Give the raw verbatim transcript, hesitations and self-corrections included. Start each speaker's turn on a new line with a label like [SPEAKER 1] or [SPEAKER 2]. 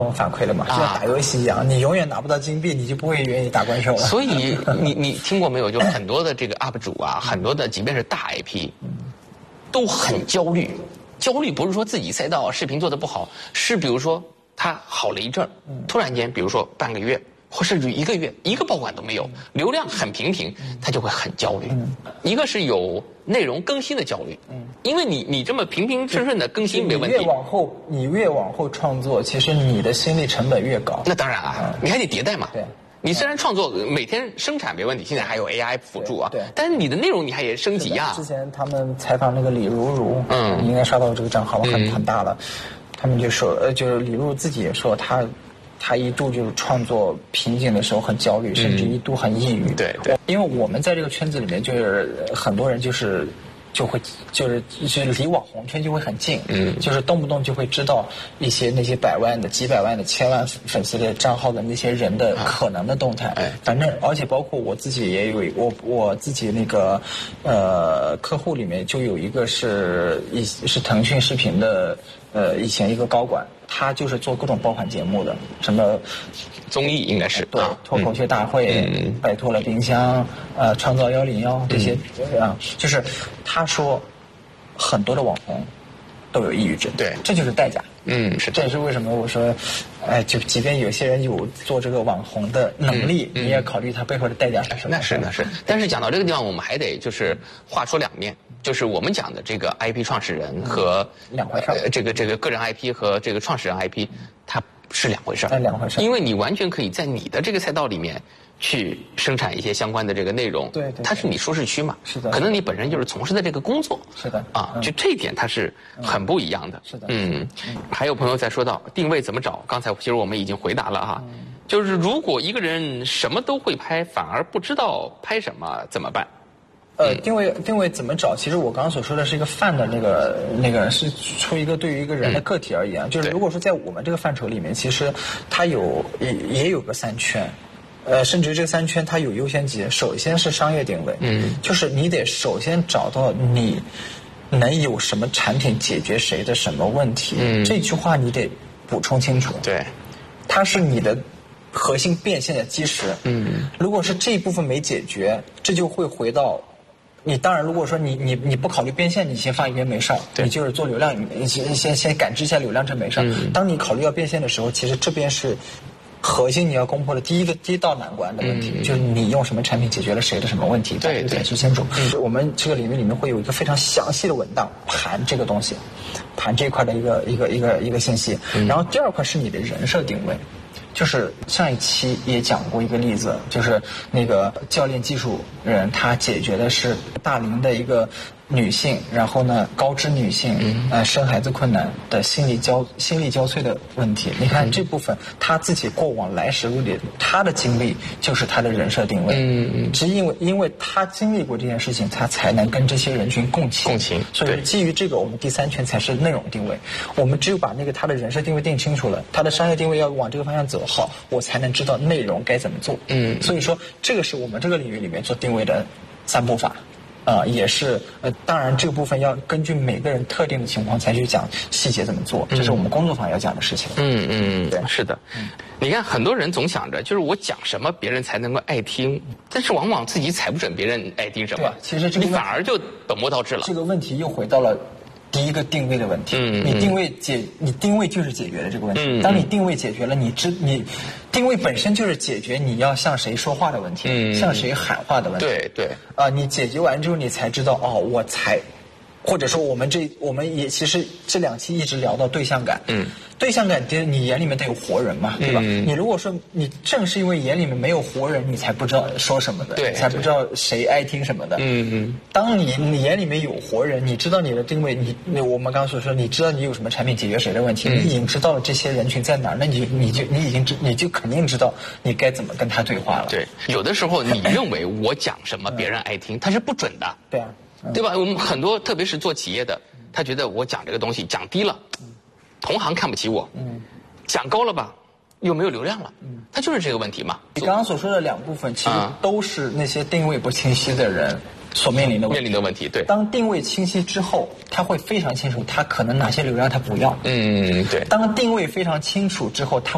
[SPEAKER 1] 反馈了嘛，就像打游戏一样，你永远拿不到金币，你就不会愿意打怪兽了。
[SPEAKER 2] 所以你你听过没有？就很多的这个 U P 主啊，很多的即便是大 I P， 都很焦虑。焦虑不是说自己赛道视频做得不好，是比如说他好了一阵儿，突然间，比如说半个月。或甚至一个月一个爆款都没有，流量很平平，他就会很焦虑。一个是有内容更新的焦虑，因为你你这么平平顺顺的更新没问题。
[SPEAKER 1] 你越往后，你越往后创作，其实你的心理成本越高。
[SPEAKER 2] 那当然啊，你还得迭代嘛。
[SPEAKER 1] 对。
[SPEAKER 2] 你虽然创作每天生产没问题，现在还有 A I 辅助啊，对，但是你的内容你还得升级呀。
[SPEAKER 1] 之前他们采访那个李如如，嗯，你应该刷到这个账号很很大了，他们就说，呃，就是李如如自己也说他。他一度就是创作瓶颈的时候很焦虑，甚至一度很抑郁。
[SPEAKER 2] 对对，
[SPEAKER 1] 因为我们在这个圈子里面，就是很多人就是就会就是就是离网红圈就会很近，嗯，就是动不动就会知道一些那些百万的、几百万的、千万粉丝的账号的那些人的可能的动态。哎，反正而且包括我自己也有我我自己那个呃客户里面就有一个是一是腾讯视频的呃以前一个高管。他就是做各种爆款节目的，什么
[SPEAKER 2] 综艺应该是
[SPEAKER 1] 对脱口秀大会、嗯、拜托了冰箱、呃创造幺零幺这些啊、嗯，就是他说很多的网红都有抑郁症，
[SPEAKER 2] 对，
[SPEAKER 1] 这就是代价。
[SPEAKER 2] 嗯，是
[SPEAKER 1] 这也是为什么我说，哎，就即便有些人有做这个网红的能力，嗯嗯、你也考虑他背后的代价是什么？
[SPEAKER 2] 那是那是。但是讲到这个地方，我们还得就是话说两面。就是我们讲的这个 I P 创始人和、
[SPEAKER 1] 嗯、两回事、
[SPEAKER 2] 呃，这个这个个人 I P 和这个创始人 I P， 它是两回事儿，
[SPEAKER 1] 两回事儿。
[SPEAKER 2] 因为你完全可以在你的这个赛道里面去生产一些相关的这个内容，
[SPEAKER 1] 对 对, 对，
[SPEAKER 2] 它是你舒适区嘛，
[SPEAKER 1] 是的。
[SPEAKER 2] 可能你本身就是从事的这个工作，
[SPEAKER 1] 是的
[SPEAKER 2] 啊，就这一点它是很不一样的，
[SPEAKER 1] 是的。
[SPEAKER 2] 嗯，还有朋友在说到定位怎么找，刚才其实我们已经回答了哈，嗯、就是如果一个人什么都会拍，反而不知道拍什么怎么办？
[SPEAKER 1] 呃，定位定位怎么找？其实我刚刚所说的是一个泛的那个那个是出一个对于一个人的个体而言，嗯、就是如果说在我们这个范畴里面，其实它有也也有个三圈，呃，甚至这三圈它有优先级。首先是商业定位，嗯，就是你得首先找到你能有什么产品解决谁的什么问题，嗯，这句话你得补充清楚，
[SPEAKER 2] 对，
[SPEAKER 1] 它是你的核心变现的基石，嗯，如果是这一部分没解决，这就会回到。你当然，如果说你你你不考虑变现，你先放一边没事儿，你就是做流量，你先先先感知一下流量，这没事儿。嗯、当你考虑要变现的时候，其实这边是核心你要攻破的第一个第一道难关的问题，嗯、就是你用什么产品解决了谁的什么问题，
[SPEAKER 2] 对，
[SPEAKER 1] 解释清楚。嗯、我们这个领域里面会有一个非常详细的文档盘这个东西，盘这一块的一个一个一个一个信息。嗯、然后第二块是你的人设定位。就是上一期也讲过一个例子，就是那个教练技术人，他解决的是大龄的一个女性，然后呢高知女性，呃生孩子困难的心理交心力交瘁的问题。你看这部分他自己过往来时路里，他的经历就是他的人设定位。嗯嗯，只因为因为他经历过这件事情，他才能跟这些人群共情。
[SPEAKER 2] 共情。
[SPEAKER 1] 所以基于这个，我们第三圈才是内容定位。我们只有把那个他的人设定位定清楚了，他的商业定位要往这个方向走。好，我才能知道内容该怎么做。嗯，所以说这个是我们这个领域里面做定位的三步法，啊、呃，也是呃，当然这个部分要根据每个人特定的情况才去讲细节怎么做，这是我们工作坊要讲的事情。
[SPEAKER 2] 嗯嗯，对，是的。嗯，你看很多人总想着就是我讲什么别人才能够爱听，但是往往自己踩不准别人爱听什么，
[SPEAKER 1] 其实这个
[SPEAKER 2] 你反而就本末倒置了。
[SPEAKER 1] 这个问题又回到了。第一个定位的问题，嗯，你定位解，你定位就是解决了这个问题。嗯，当你定位解决了，你知你定位本身就是解决你要向谁说话的问题，嗯，向谁喊话的问题。
[SPEAKER 2] 对对。
[SPEAKER 1] 啊、呃，你解决完之后，你才知道哦，我才，或者说我们这我们也其实这两期一直聊到对象感，嗯，对象感，你眼里面得有活人嘛，对吧？嗯、你如果说你正是因为眼里面没有活人，你才不知道说什么的，
[SPEAKER 2] 对，
[SPEAKER 1] 才不知道谁爱听什么的。嗯嗯。当你你眼里面有活人，你知道你的定位，你你我们刚刚所说，你知道你有什么产品解决谁的问题，嗯、你已经知道了这些人群在哪儿，那你你就你已经知你就肯定知道你该怎么跟他对话了。
[SPEAKER 2] 对，有的时候你认为我讲什么别人爱听，它是不准的。
[SPEAKER 1] 对啊。
[SPEAKER 2] 对吧？我们很多，特别是做企业的，他觉得我讲这个东西讲低了，同行看不起我；讲高了吧，又没有流量了。他就是这个问题嘛。
[SPEAKER 1] 你刚刚所说的两部分，其实都是那些定位不清晰的人所面临的问题。
[SPEAKER 2] 面临的问题，对。
[SPEAKER 1] 当定位清晰之后，他会非常清楚他可能哪些流量他不要。嗯，
[SPEAKER 2] 对。
[SPEAKER 1] 当定位非常清楚之后，他